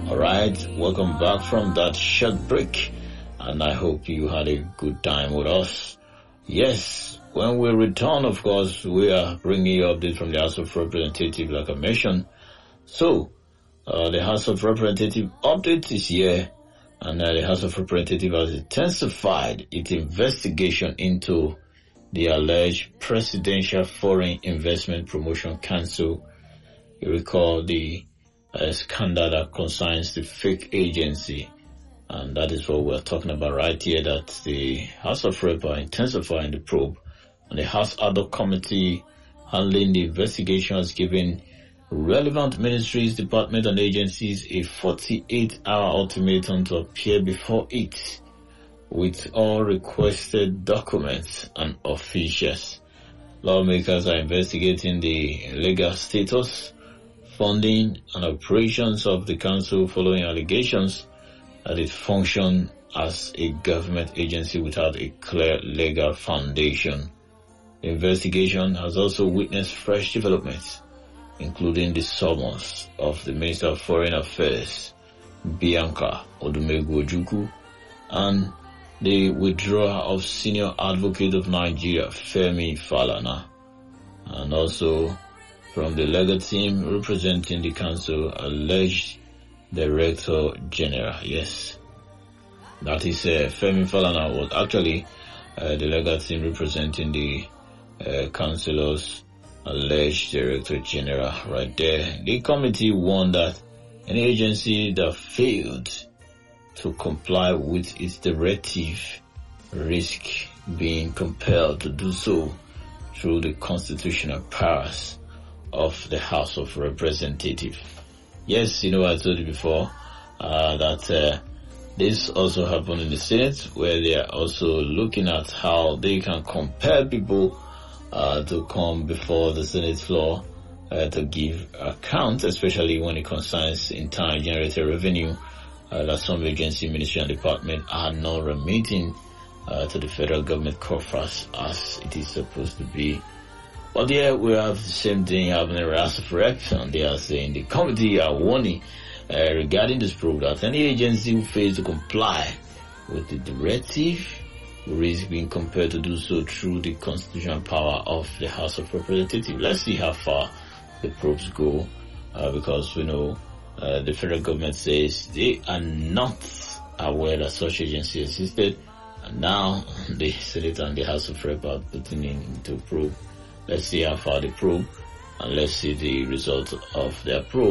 Alright, welcome back from that short break, and I hope you had a good time with us. Yes, when we return, of course, we are bringing you updates from the House of Representatives, like I mentioned. So, the House of Representatives update is here, and the House of Representatives has intensified its investigation into the alleged Presidential Foreign Investment Promotion Council. You recall the scandal that concerns the fake agency, and that is what we're talking about right here, that the House of Rep are intensifying the probe, and the House Ad hoc Committee handling the investigation has given relevant ministries, departments, and agencies a 48-hour ultimatum to appear before it with all requested documents and officials. Lawmakers are investigating the legal status, funding, and operations of the council following allegations that it functioned as a government agency without a clear legal foundation. The investigation has also witnessed fresh developments, including the summons of the Minister of Foreign Affairs, Bianca Odumegwu Ojukwu, and the withdrawal of Senior Advocate of Nigeria, Femi Falana, and also from the legal team representing the council, alleged Director General. Yes, that is Femi Falana was actually the legal team representing the councilors, alleged Director General right there. The committee warned that any agency that failed to comply with its directive risk being compelled to do so through the constitutional powers of the House of Representatives. Yes, I told you before that this also happened in the Senate, where they are also looking at how they can compel people to come before the Senate floor to give account, especially when it concerns internally generated revenue that some agency, ministry, and department are not remitting to the federal government coffers as it is supposed to be. But yeah, we have the same thing happening in the House of Reps, and they are saying the committee are warning regarding this probe that any agency who fails to comply with the directive risk being compelled to do so through the constitutional power of the House of Representatives. Let's see how far the probes go, because we know the federal government says they are not aware that such agency existed, and now the Senate and the House of Rep are putting into probe. Let's see how far they probe, and let's see the result of their probe.